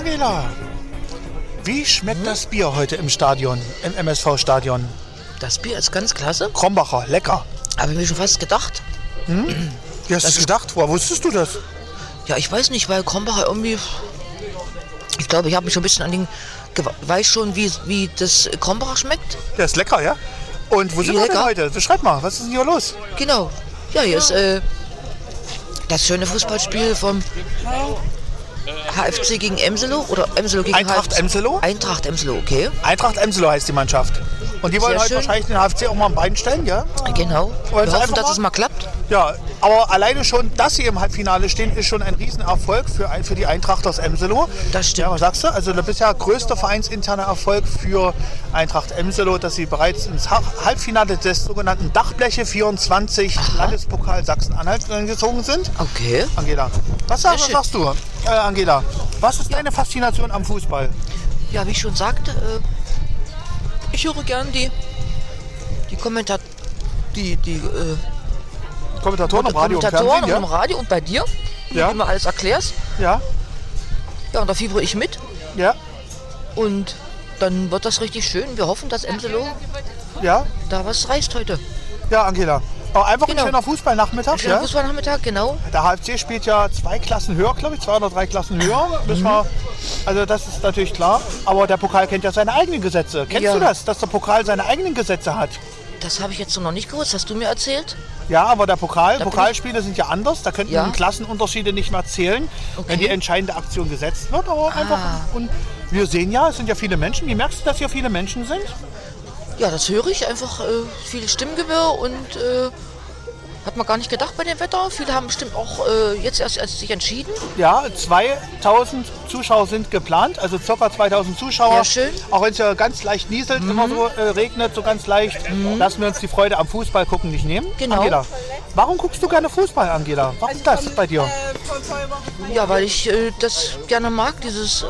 Angela, wie schmeckt das Bier heute im Stadion, im MSV-Stadion? Das Bier ist ganz klasse. Krombacher, lecker. Habe ich mir schon fast gedacht. Wie hast du gedacht? Woher wusstest du das? Ja, ich weiß nicht, weil Krombacher irgendwie... Ich glaube, ich habe mich schon ein bisschen an den... Weiß schon, wie das Krombacher schmeckt. Der ist lecker, ja? Und wo sind wir denn heute? Schreib mal, was ist denn hier los? Genau. Ja, hier ist das schöne Fußballspiel vom HFC gegen Emselo oder Emselo gegen Eintracht HFC. Emselo? Eintracht Emselo, okay. Eintracht Emselo heißt die Mannschaft. Und die wollen Sehr heute schön. wahrscheinlich den HFC auch mal am Bein stellen, ja? Genau. Wollen Sie Wir hoffen, einfach dass mal? es mal klappt. Ja, aber alleine schon, dass sie im Halbfinale stehen, ist schon ein Riesenerfolg für die Eintracht aus Emselo. Das stimmt. Ja, was sagst du? Also der bisher größte vereinsinterne Erfolg für Eintracht Emselo, dass sie bereits ins Halbfinale des sogenannten Dachbleche 24 Landespokal Sachsen-Anhalt gezogen sind. Okay. Angela, was Sehr schön. sagst du, Angela? Was ist deine Faszination am Fußball? Ja, wie ich schon sagte, ich höre gern die Kommentatoren im Radio und Kommentatoren Fernsehen, und im Radio und bei dir, Ja. wie du mir alles erklärst. ja? Ja, und da fiebere ich mit Ja, und dann wird das richtig schön. Wir hoffen, dass Emselo ja, da was reißt heute. ja, Angela. Aber einfach Genau. ein schöner Fußballnachmittag, Schöner ja? Fußballnachmittag, genau. Der HFC spielt ja 2 Klassen höher, glaube ich, 2 oder 3 Klassen höher. Also das ist natürlich klar. Aber der Pokal kennt ja seine eigenen Gesetze. Kennst Ja. du das, dass der Pokal seine eigenen Gesetze hat? Das habe ich jetzt so noch nicht gewusst. Hast du mir erzählt? Ja, aber der bin Pokalspiele sind ja anders. Da könnten Ja. Klassenunterschiede nicht mehr zählen, wenn die entscheidende Aktion gesetzt wird. Aber einfach, und wir sehen ja, es sind ja viele Menschen. Wie merkst du, dass hier viele Menschen sind? Ja, das höre ich. Einfach viel Stimmgewirr und hat man gar nicht gedacht bei dem Wetter. Viele haben bestimmt auch jetzt erst sich entschieden. Ja, 2000 Zuschauer sind geplant, also ca. 2000 Zuschauer. Ja, schön. Auch wenn es ja ganz leicht nieselt, immer so regnet, so ganz leicht, lassen wir uns die Freude am Fußball gucken nicht nehmen. Genau. Angela, warum guckst du gerne Fußball, Angela? Was ist das bei dir? Ja, weil ich das gerne mag, dieses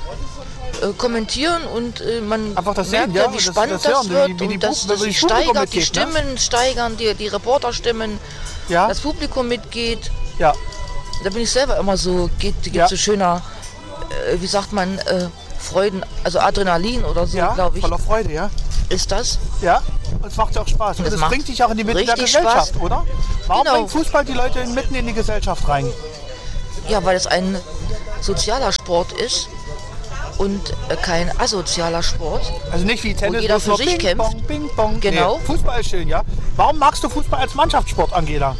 Kommentieren und man Einfach das merkt Sehen, ja, ja, wie das spannend das Hören, wird wie die und dass wie das sich Publikum steigert, die mitgeht, ne? Stimmen steigern, die Reporterstimmen, Ja, das Publikum mitgeht. ja, Da bin ich selber immer so, gibt Ja. so schöner, wie sagt man, Freuden, also Adrenalin oder so, ja, glaube ich, voller Freude, ja. ist das. Ja, und es macht ja auch Spaß. Und Es es macht bringt dich auch in die Mitte der richtig Gesellschaft, Spaß. oder? Warum Genau. bringt Fußball die Leute mitten in die Gesellschaft rein? Ja, weil es ein sozialer Sport ist und kein asozialer Sport. Also nicht wie Tennis, jeder wo es für nur sich Ping, kämpft. Pong, Ping, Pong. Genau. Nee, Fußball ist schön, ja. Warum magst du Fußball als Mannschaftssport, Angela?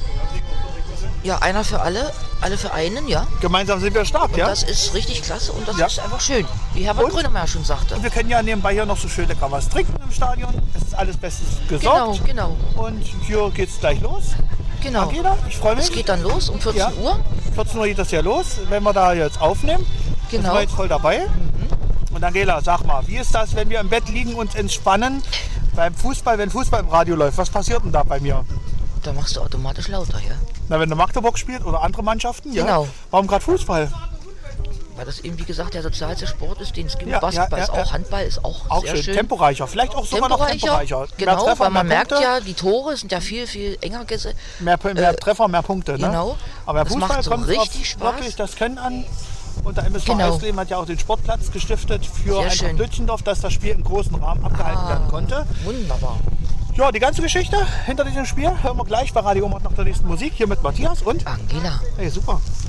Ja, einer für alle für einen, ja. Gemeinsam sind wir stark, ja? Das ist richtig klasse und das Ja. ist einfach schön, wie Herbert Und? Grönemeyer schon sagte. Und wir können ja nebenbei hier noch so schön lecker was trinken im Stadion. Es ist alles bestens gesorgt. Genau. Und hier geht's gleich los. Genau. Angela, ich freue mich. Es geht dann los um 14 Ja. Uhr. 14 Uhr geht das ja los, wenn wir da jetzt aufnehmen. Da sind Genau. wir jetzt voll dabei. Und Angela, sag mal, wie ist das, wenn wir im Bett liegen und entspannen beim Fußball, wenn Fußball im Radio läuft? Was passiert denn da bei mir? Da machst du automatisch lauter, ja. Na, wenn der Magdeburg spielt oder andere Mannschaften, ja. Genau. Warum gerade Fußball? Weil das eben, wie gesagt, der sozialste Sport ist, den es gibt. Ja, Basketball ja, ist ja. auch, Handball ist auch, Auch sehr schön, schön. temporeicher. Vielleicht auch sogar noch temporeicher. Mehr Genau, Treffer, weil man mehr merkt Punkte. ja, die Tore sind ja viel, viel enger gesetzt. Mehr Treffer, mehr Punkte. Ne? Genau. Aber der Das Fußball macht so kommt richtig auf Spaß. wirklich das Können an. Und der MSV Genau. Eisleben hat ja auch den Sportplatz gestiftet für Sehr Eintracht schön. Dütchendorf, dass das Spiel im großen Rahmen abgehalten werden konnte. Wunderbar. Ja, die ganze Geschichte hinter diesem Spiel hören wir gleich bei Radio Omat nach der nächsten Musik. Hier mit Matthias und... Angela. Hey, super.